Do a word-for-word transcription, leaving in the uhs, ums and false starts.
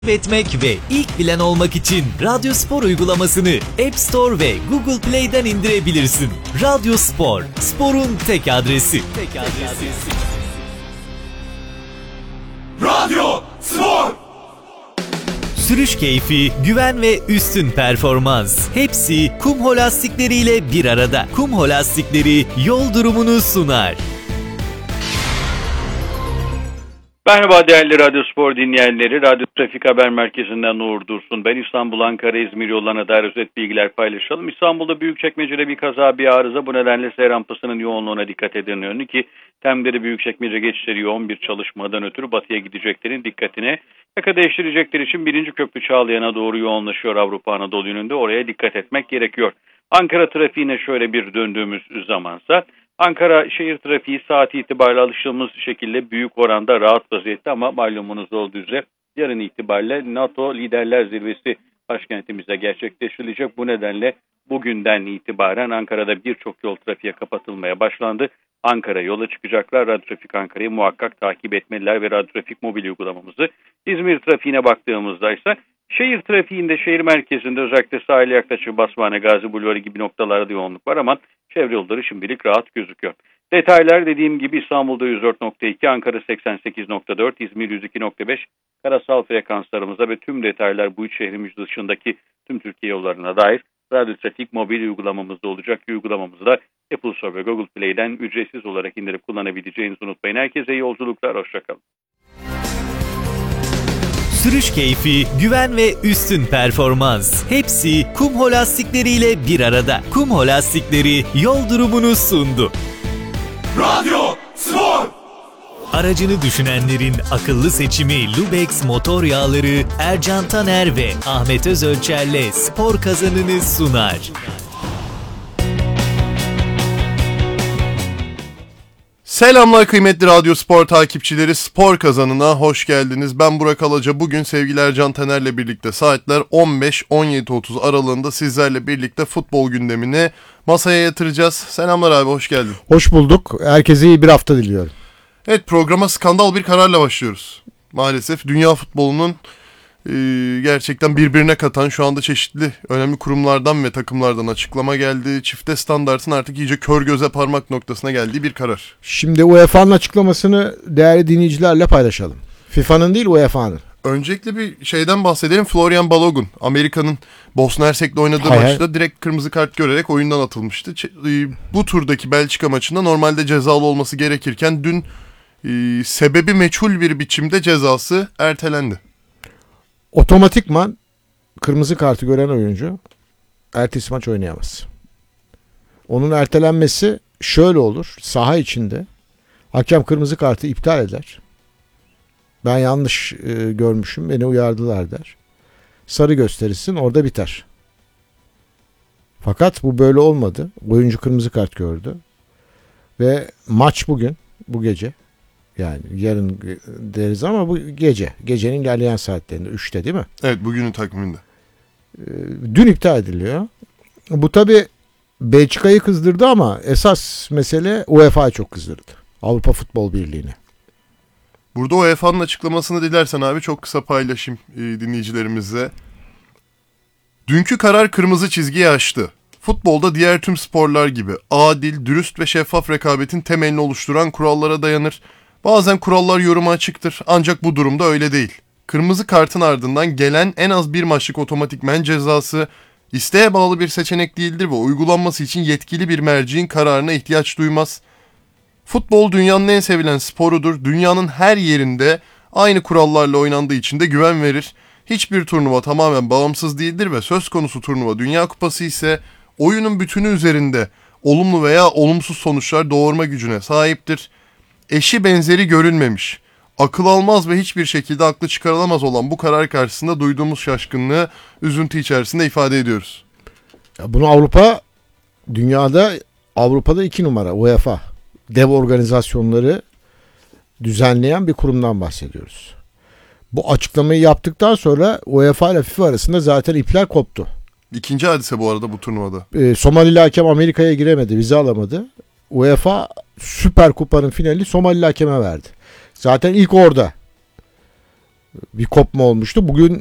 etmek ve ilk bilen olmak için Radyo Spor uygulamasını App Store ve Google Play'den indirebilirsin. Radyo Spor, sporun tek adresi. Tek adresi. Radyo Spor! Sürüş keyfi, güven ve üstün performans. Hepsi Kumho lastikleriyle bir arada. Kumho lastikleri yol durumunu sunar. Merhaba değerli Radyo Spor dinleyenleri. Radyo Trafik Haber Merkezi'nden Uğur Dursun. Ben İstanbul, Ankara, İzmir yollarına dair özet bilgiler paylaşalım. İstanbul'da Büyükçekmece'de bir kaza, bir arıza. Bu nedenle S rampasının yoğunluğuna dikkat edin önü ki Tem'de Büyükçekmece geçişleri yoğun bir çalışmadan ötürü batıya gideceklerin dikkatine. Yaka değiştirecekler için birinci köprü Çağlayan'a doğru yoğunlaşıyor Avrupa Anadolu yönünde. Oraya dikkat etmek gerekiyor. Ankara trafiğine şöyle bir döndüğümüz zamansa Ankara şehir trafiği saat itibariyle alıştığımız şekilde büyük oranda rahat vaziyette ama malumunuz olduğu üzere yarın itibariyle NATO Liderler Zirvesi başkentimizde gerçekleştirilecek. Bu nedenle bugünden itibaren Ankara'da birçok yol trafiğe kapatılmaya başlandı. Ankara yola çıkacaklar. Radyo Trafik Ankara'yı muhakkak takip etmeliler ve Radyo Trafik mobil uygulamamızı. İzmir trafiğine baktığımızda ise şehir trafiğinde şehir merkezinde özellikle sahile yaklaşık Basmane, Gazi Bulvarı gibi noktalarda yoğunluk var ama çevre yolları şimdilik rahat gözüküyor. Detaylar dediğim gibi İstanbul'da yüz dört nokta iki, Ankara seksen sekiz nokta dört, İzmir yüz iki nokta beş karasal frekanslarımızda ve tüm detaylar bu üç şehrimiz dışındaki tüm Türkiye yollarına dair Radyo Trafik mobil uygulamamızda olacak. Uygulamamızı da Apple Store ve Google Play'den ücretsiz olarak indirip kullanabileceğinizi unutmayın. Herkese iyi yolculuklar, hoşçakalın. Sürüş keyfi, güven ve üstün performans. Hepsi Kumho lastikleriyle bir arada. Kumho lastikleri yol durumunu sundu. Radyo Spor! Aracını düşünenlerin akıllı seçimi Lubex motor yağları Ercan Taner ve Ahmet Özölçer'le spor kazanını sunar. Selamlar kıymetli Radyo Spor takipçileri, spor kazanına hoş geldiniz. Ben Burak Alaca. Bugün sevgili Ercan Taner'le birlikte saatler on beş on yedi otuz aralığında sizlerle birlikte futbol gündemini masaya yatıracağız. Selamlar abi, hoş geldin. Hoş bulduk. Herkese iyi bir hafta diliyorum. Evet, programa skandal bir kararla başlıyoruz. Maalesef dünya futbolunun e, gerçekten birbirine katan şu anda çeşitli önemli kurumlardan ve takımlardan açıklama geldi. Çifte standartın artık iyice kör göze parmak noktasına geldiği bir karar. Şimdi U E F A'nın açıklamasını değerli dinleyicilerle paylaşalım. FIFA'nın değil, U E F A'nın. Öncelikle bir şeyden bahsedelim. Florian Balogun, Amerika'nın Bosna Hersek'le oynadığı Hayır. maçta direkt kırmızı kart görerek oyundan atılmıştı. Bu turdaki Belçika maçında normalde cezalı olması gerekirken dün e, sebebi meçhul bir biçimde cezası ertelendi. Otomatikman kırmızı kartı gören oyuncu ertesi maç oynayamaz. Onun ertelenmesi şöyle olur. Saha içinde hakem kırmızı kartı iptal eder. Ben yanlış e, görmüşüm, beni uyardılar der. Sarı gösterirsin, orada biter. Fakat bu böyle olmadı. Oyuncu kırmızı kart gördü. Ve maç bugün, bu gece. Yani yarın deriz ama bu gece. Gecenin ilerleyen saatlerinde, üçte değil mi? Evet, bugünün takviminde. E, dün iptal ediliyor. Bu tabii Belçika'yı kızdırdı ama esas mesele U E F A'yı çok kızdırdı. Avrupa Futbol Birliği'ni. Burada U E F A'nın açıklamasını dilersen abi çok kısa paylaşayım e, dinleyicilerimizle. Dünkü karar kırmızı çizgiyi aştı. Futbolda diğer tüm sporlar gibi adil, dürüst ve şeffaf rekabetin temelini oluşturan kurallara dayanır. Bazen kurallar yoruma açıktır ancak bu durumda öyle değil. Kırmızı kartın ardından gelen en az bir maçlık otomatik men cezası isteğe bağlı bir seçenek değildir ve uygulanması için yetkili bir merciğin kararına ihtiyaç duymaz. Futbol dünyanın en sevilen sporudur. Dünyanın her yerinde aynı kurallarla oynandığı için de güven verir. Hiçbir turnuva tamamen bağımsız değildir ve söz konusu turnuva Dünya Kupası ise oyunun bütünü üzerinde olumlu veya olumsuz sonuçlar doğurma gücüne sahiptir. Eşi benzeri görülmemiş, akıl almaz ve hiçbir şekilde aklı çıkarılamaz olan bu karar karşısında duyduğumuz şaşkınlığı üzüntü içerisinde ifade ediyoruz. Ya bunu Avrupa, dünyada Avrupa'da iki numara U E F A. Dev organizasyonları düzenleyen bir kurumdan bahsediyoruz. Bu açıklamayı yaptıktan sonra U E F A ile FIFA arasında zaten ipler koptu. İkinci hadise bu arada bu turnuvada. Ee, Somalili hakem Amerika'ya giremedi, vize alamadı. U E F A Süper Kupa'nın finalini Somalili hakeme verdi. Zaten ilk orada bir kopma olmuştu. Bugün